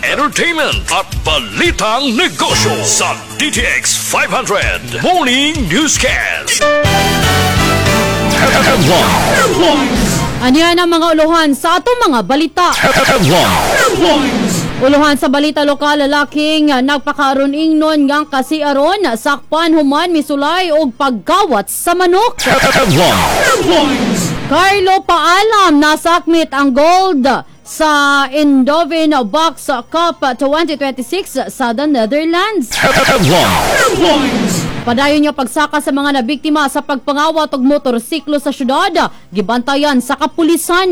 entertainment at balitang negosyo sa DTX 500 Morning Newscast. Ano yan ang mga uluhan sa atong mga balita? Uluhan sa balita lokal, lalaking nagpakaroon nun ngang kasiaron, sakpan human misulay og paggawat sa manok. Carlo paalam nasakmit ang gold sa Eindhoven Box Cup 2026 sa the Netherlands. Padayon niya pagsaka sa mga nabiktima sa pagpangawat og motorsiklo sa syudad, gibantayan sa kapulisan.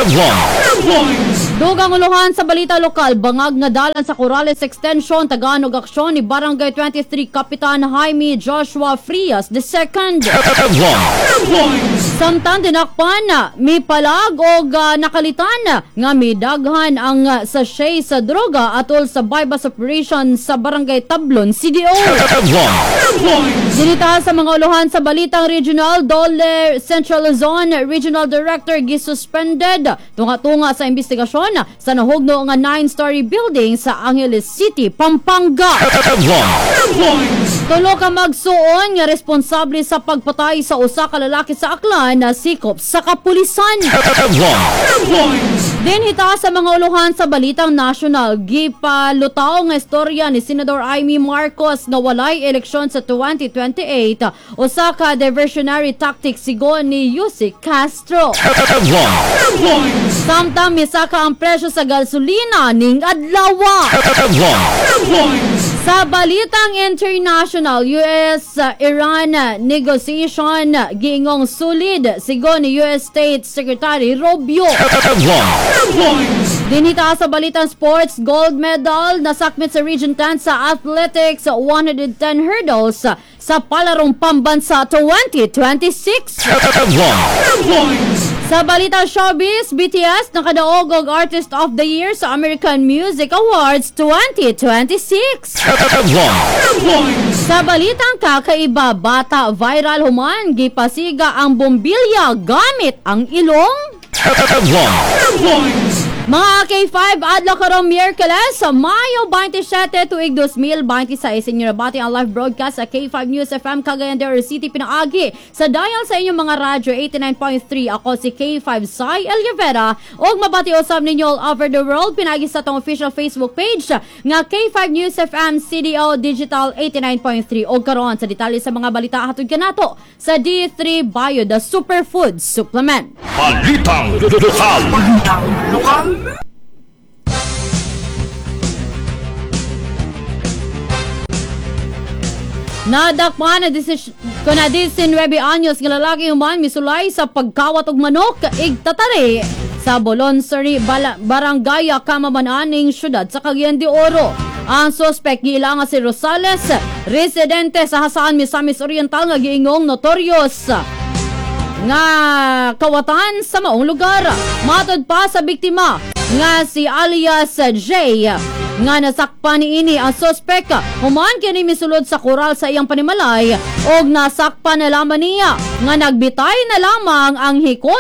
Dugang uluhan sa balita lokal, bangag nga dalan sa Corrales Extension, Tagalog aksyon ni Barangay 23 Kapitan Jaime Joshua Frias II. Samtang dinakpan, may palag og nakalitan nga may daghan ang sachet sa droga atol sa bypass operation sa Barangay Tablon, CDO. Dinita sa mga uluhan sa balitang regional, Dole Central Zone Regional Director gisuspended tunga-tunga sa investigasyon sa nahugno nga 9-story building sa Angeles City, Pampanga. Tulo ka magsuon nga responsable sa pagpatay sa usa ka lalaki sa Aklan na sikop sa kapulisan. Dinhita sa mga uluhan sa balitang national, gipalutaw nga istorya ni Senador Amy Marcos nga walay eleksyon sa 2028, usa ka diversionary tactic sigon ni Yusek Castro. Samtang misaka ang presyo sa gasolina ning adlaw. Sa balitang international, US-Iran negotiation giingong sulid sigon ni US State Secretary Rubio. Dinita sa balitang sports, gold medal nasakmit sa Region 10 sa athletics 110 hurdles sa palarong pambansa 2026. Sa balita showbiz, BTS nakadaog og Artist of the Year sa American Music Awards 2026. Sa balitang kakaiba, bata viral human gipasiga ang bombilya gamit ang ilong. Mga K5 adlaw karong Miyerkules sa Mayo 27 tuig 2026 inyo nabati ang live broadcast sa K5 News FM Cagayan de Oro City pinaagi sa dial sa inyong mga radyo 89.3. Ako si K5 Sai Elvera og mabati usab ninyo all over the world pinaagi sa tong official Facebook page nga K5 News FM CDO Digital 89.3 og karon sa detalye sa mga balita hatod kanato sa D3 Bio the Superfood Supplement. Balitang lokal. Nadakpan na 19 anyos nga lalaki human misulay sa pagkawat og manok igtatari sa Bolonsari Barangay Kamamananing syudad sa Cagayan de Oro. Ang suspect giila nga si Rosales, residente sa Hasaan, Misamis Oriental nga giingong notorious nga kawatan sa maong lugar. Matod pa sa biktima nga si alias J nga nasakpan niini ang suspect human kini misulod sa koral sa iyang panimalay og nasakpan na lamang niya nga nagbitay na lamang ang hikot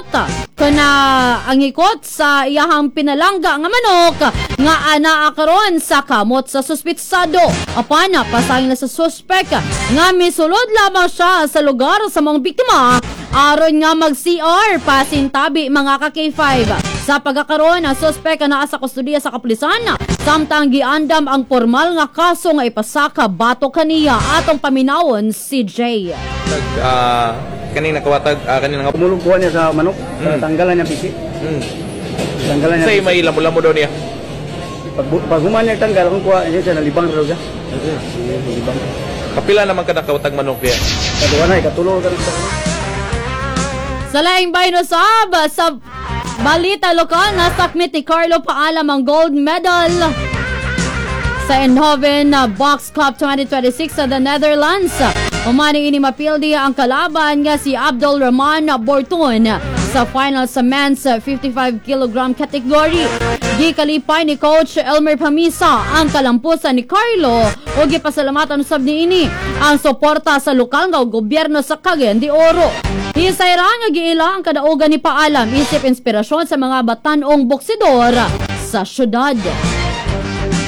sa iyahang pinalangga nga manok nga anaa karon sa kamot sa suspitsado. Apan pasayang na sa suspect nga misulod lamang siya sa lugar sa mga biktima aron nga mag-CR pasintabi mga ka-K5. Sa pagkakaroon, ang suspect na sa kustudiya sa kapulisan samtang giandam ang formal nga kaso nga ipasaka bato kaniya atong paminawon si J. Kanina kawatag kanina nga pumulungkuhan niya sa manok, tanggalan niya pisi. Tanggalan niya. Say may lamo-lamo daw niya. Pag human niya tanggal, kung kuha niya siya nalibang raw siya. Nalibang. Kapila naman kada kawatag manok niya. Kaduwa na, ikatulo ka rin sa manok. Sa laing bayno sab sa balita lokal, nasakmit ni Carlo paalam ang gold medal sa Eindhoven Box Cup 2026 sa the Netherlands. Umani ini mapildi ang kalaban nga si Abdul Rahman Borton sa final sa men's 55 kg category. Gikalipay ni Coach Elmer Pamisa ang kalampusan ni Carlo o gipasalamatan usab niini ang suporta sa lokal nga gobyerno sa Cagayan de Oro. Hisayra nga giila ang kadaugan ni paalam isip inspirasyon sa mga batanong boksidor sa syudad.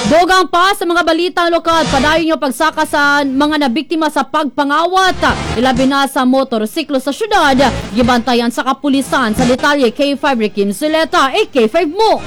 Dugang pa sa mga balitang lokal, padayon yung pagsaka sa mga nabiktima sa pagpangawat. Ilabi na sa motorsiklo sa syudad. Gibantayan sa kapulisan sa detalye K5 Rikim Sileta, K5 mo.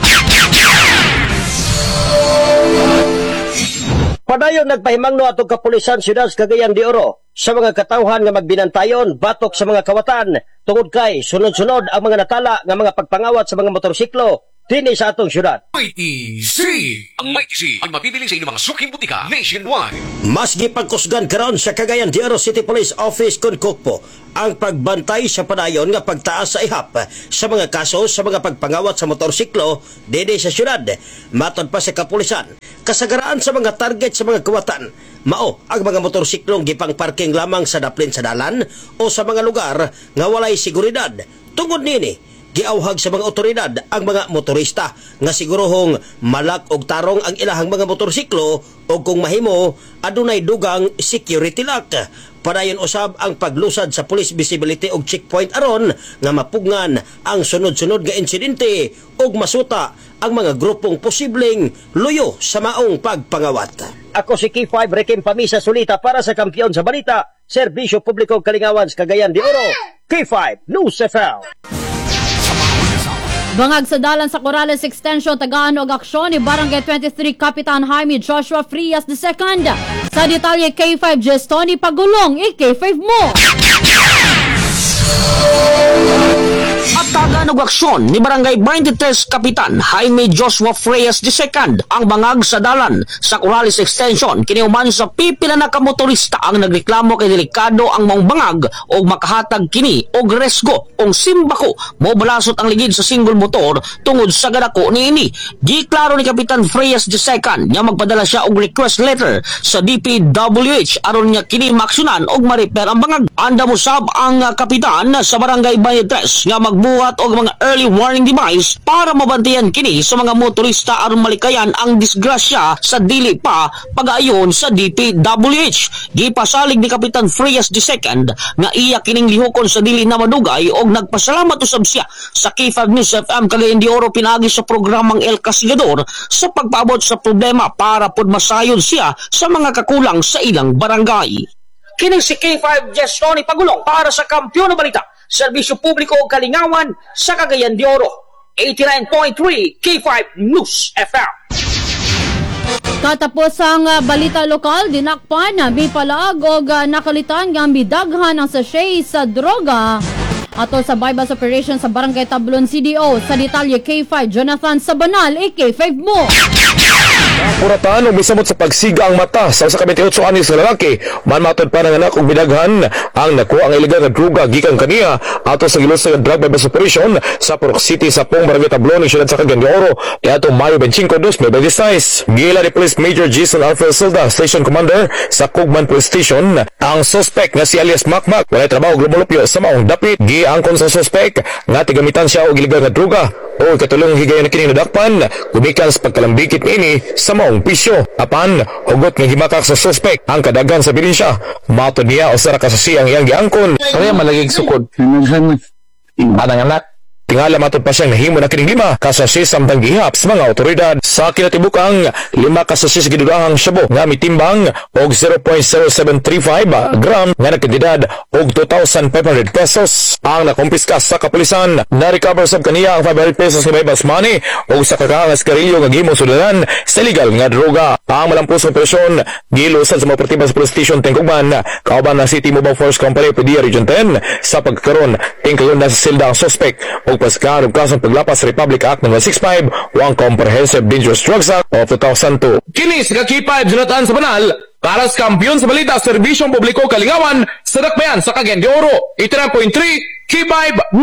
Padayon nagpahimangno atong kapulisan siyudad sa Cagayan de Oro sa mga katawhan nga magbinantayon batok sa mga kawatan tungod kay sunod-sunod ang mga natala nga mga pagpangawat sa mga motorsiklo dinhi sa atong siyudad. Mighty C! Ang Mighty C ang mabibili sa inyong mga suking butika nationwide. Mas gipagkusgan karon sa Cagayan de Oro City Police Office kun Kukpo ang pagbantay sa padayon nga pagtaas sa ihap sa mga kaso sa mga pagpangawat sa motorsiklo dinhi sa siyudad. Matod pa sa kapulisan, kasagaraan sa mga target sa mga kawatan mao ang mga motorsiklong gipang parking lamang sa daplin sa dalan o sa mga lugar nga walay seguridad. Tungod nini, giawhag sa mga otoridad ang mga motorista nga sigurohong malak og tarong ang ilahang mga motorsiklo o kung mahimo adunay dugang security lock. Padayon usab ang paglusad sa police visibility og checkpoint aron nga mapugngan ang sunod-sunod nga insidente og masuta ang mga grupong posibleng luyo sa maong pagpangawat. Ako si K5 Rikim Pamisa Sulita para sa Kampiyon sa Balita, Serbisyo Publiko Kalingawan sa Cagayan de Oro, K5 News FM. Bangag sa dalan sa Corrales Extension, tagaan og aksyon ni Barangay 23 Kapitan Jaime Joshua Frias II. Sa detalye K5 Gestoni Pagulong, K5 mo. At tagaan og aksyon ni Barangay 23 Kapitan Jaime Joshua Frias II ang bangag sa dalan sa Corrales Extension. Kiniuman sa pipila na kamotorista ang nagreklamo kay delikado ang maong bangag o makahatag kini og resgo o simbako mo balasot ang ligid sa single motor tungod sa gadako niini. Giklaro ni Kapitan Frias II nga magpadala siya og request letter sa DPWH aron niya kini maaksyonan og ma-repair ang bangag. Anda mo sab ang kapitan sa Barangay 23 nga magbuhat og mga early warning device para mabantayan kini sa mga motorista aron malikayan ang disgrasya sa dili pa pag-ayon sa DPWH. Gipasalig ni Kapitan Frias II nga iya kining lihokon sa dili na madugay og nagpasalamat usab siya sa K5 News FM Cagayan de Oro pinaagi sa programang El Casigador sa pagpaabot sa problema para pud masayod siya sa mga kakulang sa ilang barangay. Kini si K5 Gestoni Pagulong para sa Kampiyon na Balita, Serbisyo Publiko o Kalingawan sa Cagayan de Oro, 89.3 K5 News FM. Katapos ang balita lokal, dinakpan may palaag og nakalitan nga bidaghan ang sachet sa droga ato sa bypass operation sa Barangay Tablon CDO. Sa detalye K5 Jonathan Sabanal, K5 mo. Puratan o misamot sa pagsiga ang mata sa 28 anis na lalaki manmatod pa ng anak o bidaghan ang nakuha ang iligal na druga gikan kaniya ato sa gilusay drug bypass operation sa Purok City sa Pong Barangay Tablon ng siyudad sa Cagayan de Oro iatong Mayo 25, 2026. Gila ni Police Major Jason Alfred Silda, Station Commander sa Kugman Police Station, ang suspect nga si alias Makmak walay trabaho lumulupyo sa maong dapit. Giangkon sa suspect nga tigamitan siya og iligal na druga o katulong higayon na kini nadakpan gumikan sa pagkalambikit ini sa maong pisyo. Apan hugot nga himakak sa suspect ang kadagan sa ebidensya. Matod niya o sara kasasi ang iyang giangkon. Kaya malagig sukod. Anang anak. Tingala matod pa siyang nahimo na kining 5 kasasi samtang gihap sa mga otoridad. Sa kinatibukang 5 kasasi sa gidudahang syabo nga mitimbang og 0.0735 gram nga nagkantidad og 2,500 pesos ang nakumpiska sa kapulisan. Na-recover sab kaniya ang 500 pesos nga bypass money o sa kakaangas karilyo nga gihimo sudanan sa illegal nga droga. Ang malampos ng operasyon gilusan sa mga operatiba sa police station Tengkugman kauban ng City Mobile Force Company PDEA Region 10 sa pagkaroon tingkayon na sa silda ang suspect o paskaan og kasong paglapas sa Republic Act No. 65 o ang Comprehensive Dangerous Drugs Act of 2002. Kini sa K5 Jonathan Sabanal para sa Kampiyon sa Balita, Serbisyong Publiko Kalingawan sa Dakbayan sa Cagayan de Oro, 89.3 K5